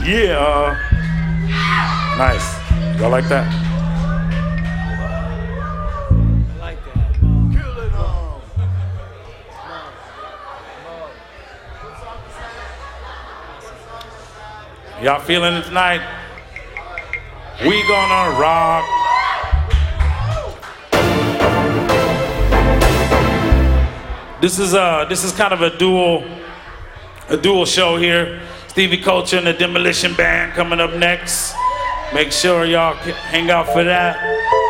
Yeah. Nice. Y'all like that? I like that. Y'all feeling it tonight? We gonna rock. This is kind of a dual show here. Stevie Culture and the Demolition Band coming up next. Make sure y'all hang out for that.